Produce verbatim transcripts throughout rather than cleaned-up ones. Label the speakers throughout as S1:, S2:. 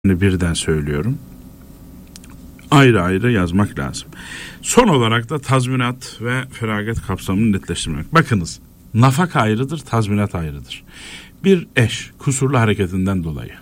S1: birden söylüyorum. Ayrı ayrı yazmak lazım. Son olarak da tazminat ve feragat kapsamını netleştirmek. Bakınız, nafaka ayrıdır, tazminat ayrıdır. Bir eş kusurlu hareketinden dolayı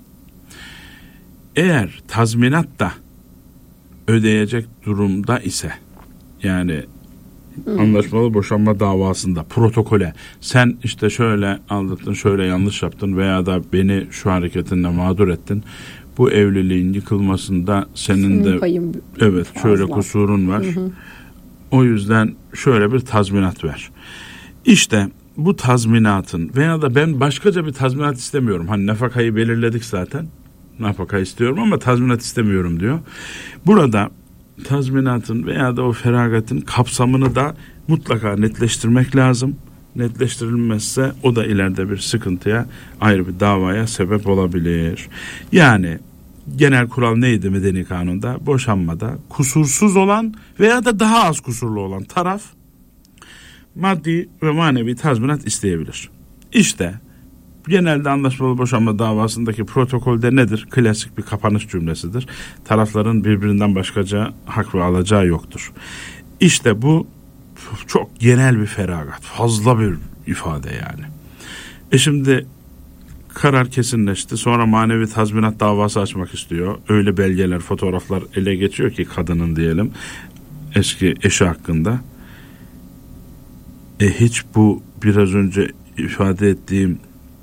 S1: eğer tazminat da ödeyecek durumda ise, yani hmm. anlaşmalı boşanma davasında protokole sen işte şöyle aldattın, şöyle yanlış yaptın veya da beni şu hareketinle mağdur ettin, bu evliliğin yıkılmasında senin, senin de evet fazla. Şöyle kusurun var. Hı hı. O yüzden şöyle bir tazminat ver. İşte bu tazminatın veya da ben başkaca bir tazminat istemiyorum. Hani nafakayı belirledik zaten. Nafaka istiyorum ama tazminat istemiyorum diyor. Burada tazminatın veya da o feragatın kapsamını da mutlaka netleştirmek lazım. Netleştirilmezse o da ileride bir sıkıntıya, ayrı bir davaya sebep olabilir. Yani genel kural neydi medeni kanunda? Boşanmada kusursuz olan veya da daha az kusurlu olan taraf maddi ve manevi tazminat isteyebilir. İşte genelde anlaşmalı boşanma davasındaki protokolde nedir? Klasik bir kapanış cümlesidir. Tarafların birbirinden başkaca hak ve alacağı yoktur. İşte bu çok genel bir feragat, fazla bir ifade yani. E şimdi karar kesinleşti. Sonra manevi tazminat davası açmak istiyor. Öyle belgeler, fotoğraflar ele geçiyor ki kadının diyelim eski eşi hakkında. E hiç bu biraz önce ifade ettiğim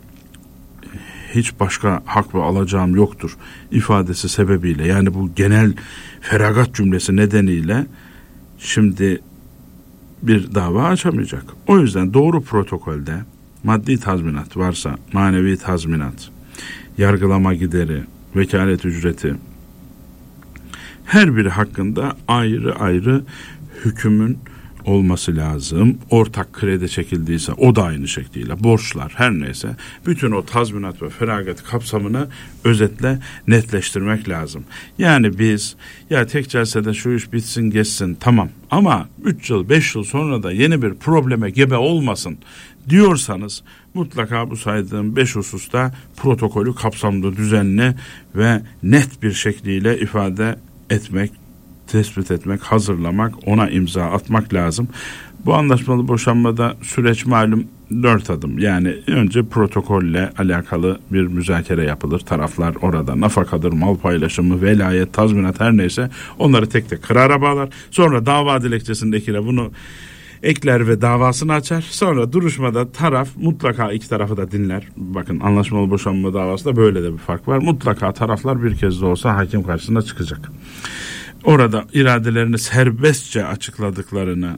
S1: hiç başka hak ve alacağım yoktur ifadesi sebebiyle, yani bu genel feragat cümlesi nedeniyle şimdi bir dava açamayacak. O yüzden doğru protokolde maddi tazminat varsa manevi tazminat, yargılama gideri, vekalet ücreti, her biri hakkında ayrı ayrı hükmün olması lazım. Ortak kredi çekildiyse o da aynı şekliyle, borçlar her neyse bütün o tazminat ve feragat kapsamını özetle netleştirmek lazım. Yani biz ya tek celsede şu iş bitsin geçsin tamam ama üç yıl beş yıl sonra da yeni bir probleme gebe olmasın diyorsanız mutlaka bu saydığım beş hususta protokolü kapsamlı, düzenli ve net bir şekliyle ifade etmek, tespit etmek, hazırlamak, ona imza atmak lazım. Bu anlaşmalı boşanmada süreç malum dört adım. Yani önce protokolle alakalı bir müzakere yapılır. Taraflar orada nafakadır, mal paylaşımı, velayet, tazminat her neyse onları tek tek karara bağlar. Sonra dava dilekçesindekine bunu ekler ve davasını açar. Sonra duruşmada taraf mutlaka iki tarafı da dinler. Bakın anlaşmalı boşanma davasında böyle de bir fark var. Mutlaka taraflar bir kez de olsa hakim karşısına çıkacak. Orada iradelerini serbestçe açıkladıklarını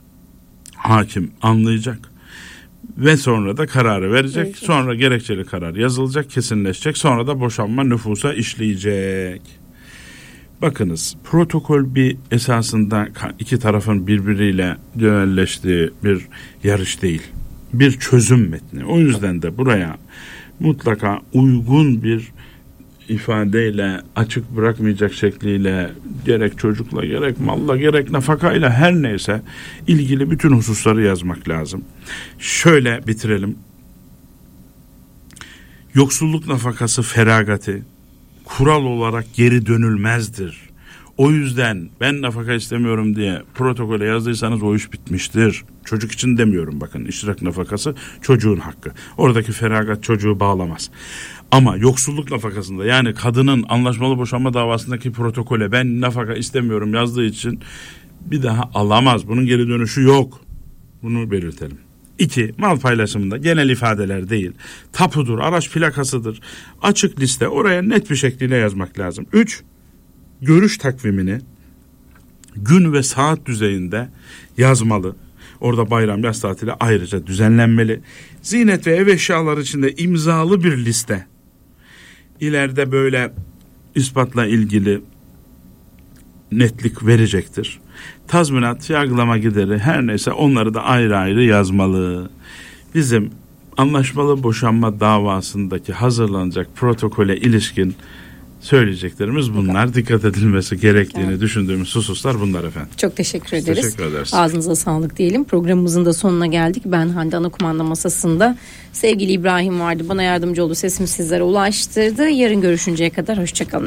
S1: hakim anlayacak ve sonra da kararı verecek. Evet. Sonra gerekçeli karar yazılacak, kesinleşecek. Sonra da boşanma nüfusa işleyecek. Bakınız, protokol bir esasında iki tarafın birbiriyle cebelleştiği bir yarış değil. Bir çözüm metni. O yüzden de buraya mutlaka uygun bir ifadeyle, açık bırakmayacak şekliyle, gerek çocukla, gerek malla, gerek nafakayla her neyse ilgili bütün hususları yazmak lazım. Şöyle bitirelim. Yoksulluk nafakası feragati kural olarak geri dönülmezdir. O yüzden ben nafaka istemiyorum diye protokole yazdıysanız o iş bitmiştir. Çocuk için demiyorum, bakın iştirak nafakası çocuğun hakkı. Oradaki feragat çocuğu bağlamaz. Ama yoksulluk nafakasında, yani kadının anlaşmalı boşanma davasındaki protokole ben nafaka istemiyorum yazdığı için bir daha alamaz. Bunun geri dönüşü yok. Bunu belirtelim. İki, mal paylaşımında genel ifadeler değil, tapudur, araç plakasıdır, açık liste, oraya net bir şekilde yazmak lazım. Üç, görüş takvimini gün ve saat düzeyinde yazmalı. Orada bayram, yaz tatili ayrıca düzenlenmeli. Ziynet ve ev eşyaları içinde imzalı bir liste. İleride böyle ispatla ilgili netlik verecektir. Tazminat, yargılama gideri her neyse onları da ayrı ayrı yazmalı. Bizim anlaşmalı boşanma davasındaki hazırlanacak protokole ilişkin söyleyeceklerimiz bunlar. Dikkat edilmesi gerektiğini evet. düşündüğümüz hususlar bunlar efendim.
S2: Çok teşekkür ederiz.
S1: Teşekkür ederiz.
S2: Ağzınıza sağlık diyelim. Programımızın da sonuna geldik. Ben Hande, ana kumanda masasında sevgili İbrahim vardı. Bana yardımcı oldu. Sesimi sizlere ulaştırdı. Yarın görüşünceye kadar hoşçakalın.